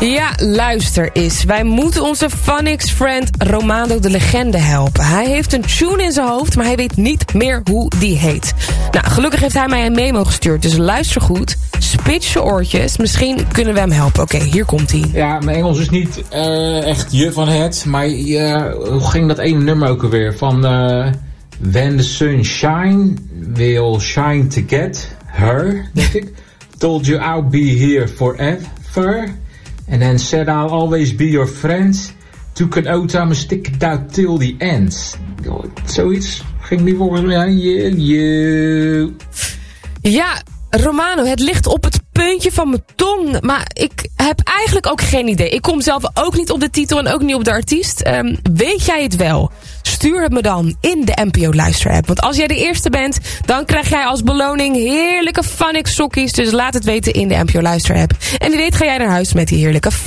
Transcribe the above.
Ja, luister eens. Wij moeten onze Phonics-friend Romano de Legende helpen. Hij heeft een tune in zijn hoofd, maar hij weet niet meer hoe die heet. Nou, gelukkig heeft hij mij een memo gestuurd, dus luister goed. Spits je oortjes, misschien kunnen we hem helpen. Oké, hier komt hij. Ja, mijn Engels is niet echt je van het, maar hoe ging dat ene nummer ook alweer? Van When the sun shine, will shine to get her, denk ik. Told you I'll be here forever. And then said I'll always be your friend. Took an oath I'ma stick it out till the end. Zoiets ging niet volgens mij. Ja, Romano, het ligt op het puntje van mijn tong. Maar ik heb eigenlijk ook geen idee. Ik kom zelf ook niet op de titel en ook niet op de artiest. Weet jij het wel? Stuur het me dan in de NPO Luister-app. Want als jij de eerste bent, dan krijg jij als beloning heerlijke Phonics sokkies. Dus laat het weten in de NPO Luister-app. En wie weet ga jij naar huis met die heerlijke